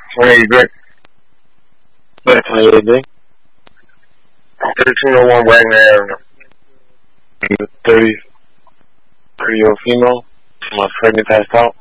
Hey, Greg. How you doing? 1301 Wagner Avenue. 30 year old female. My pregnant passed out.